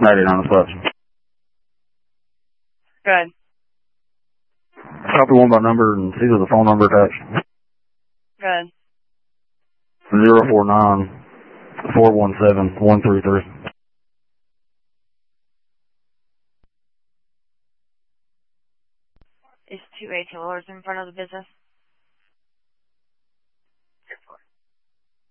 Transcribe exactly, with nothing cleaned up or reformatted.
ninety-nine plus. Good. Copy one by number and see the phone number attached. Good. Zero four nine four one seven one three three. Is two A Taylor's in front of the business?